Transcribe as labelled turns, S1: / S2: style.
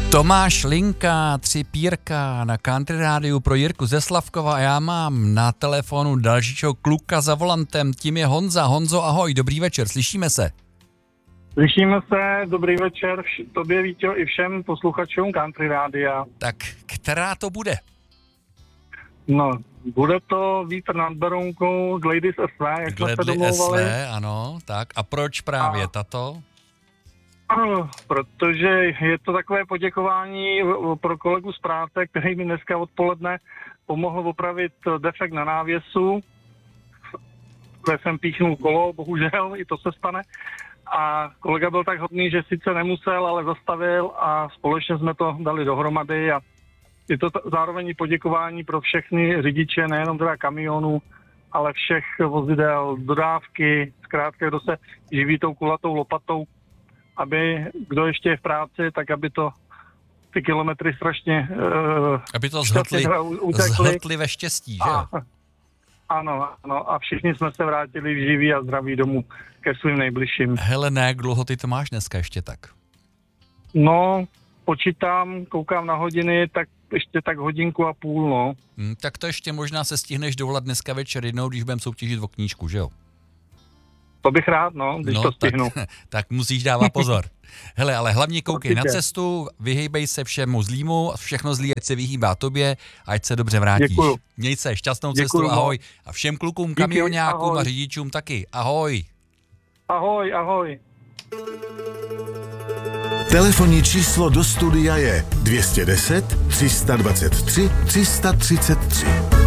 S1: Tomáš Linka, 3 pírka na Country Rádiu pro Jirku ze Slavkova a já mám na telefonu dalšího kluka za volantem, tím je Honza. Honzo, ahoj, dobrý večer, slyšíme se?
S2: Slyšíme se, dobrý večer tobě, Víťo, i všem posluchačům Country Rádia.
S1: Tak která to bude?
S2: No, bude to Vítr nad Berounkou z Ladies SV, jak jsme se domlouvali.
S1: SV, ano, tak. A proč právě tato?
S2: Protože je to takové poděkování pro kolegu z práce, který mi dneska odpoledne pomohl opravit defekt na návěsu, kde jsem píchnul kolo, bohužel, i to se stane. A kolega byl tak hodný, že sice nemusel, ale zastavil a společně jsme to dali dohromady a je to zároveň poděkování pro všechny řidiče, nejenom teda kamionů, ale všech vozidel, dodávky, zkrátka, kdo se živí tou kulatou lopatou, aby kdo ještě je v práci, tak aby to ty kilometry strašně
S1: aby to zhltli ve štěstí, že?
S2: Ano, a všichni jsme se vrátili v živí a zdraví domů ke svým nejbližším.
S1: Hele, ne, jak dlouho ty to máš dneska ještě tak?
S2: No, počítám, koukám na hodiny, tak ještě tak 1,5 hodiny, no.
S1: Tak to ještě možná se stihneš dovolat dneska večer jednou, když budeme soutěžit o knížku, že jo?
S2: To bych rád, když to stihnu.
S1: Tak musíš dávat pozor. Hele, ale hlavně koukej
S2: Určitě
S1: na cestu, vyhejbej se všemu zlýmu, všechno zlý, ať se vyhýbá tobě, ať se dobře vrátíš.
S2: Děkuju.
S1: Měj se, šťastnou cestu,
S2: Děkuju,
S1: ahoj. A všem klukům, kamionákům a řidičům taky, ahoj.
S2: Ahoj, ahoj.
S3: Telefonní číslo do studia je 210 323 333.